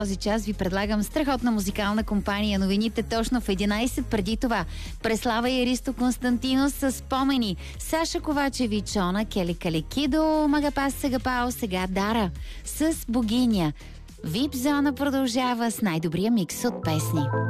този час ви предлагам страхотна музикална компания. Новините точно в 11 преди това. Преслава и Аристо Константинос с спомени. Саша Ковачевич, Она, Кели Каликидо, Магапас Сегапао, сега Дара с Богиня. Вип зона продължава с най-добрия микс от песни.